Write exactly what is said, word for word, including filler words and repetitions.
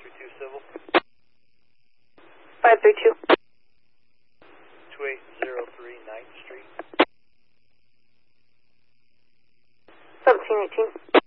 three two Civil. five three two. two eight zero three ninth Street. seventeen eighteen.